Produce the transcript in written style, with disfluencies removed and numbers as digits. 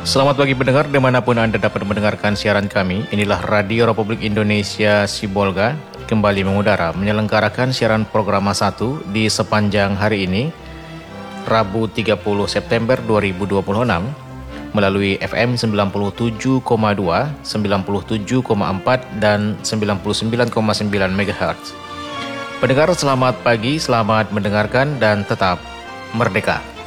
Selamat pagi pendengar dimanapun Anda dapat mendengarkan siaran kami. Inilah Radio Republik Indonesia Sibolga kembali mengudara menyelenggarakan siaran program 1 di sepanjang hari ini, Rabu 30 September 2026 melalui FM 97,2, 97,4 dan 99,9 MHz. Pendengar selamat pagi, selamat mendengarkan dan tetap merdeka.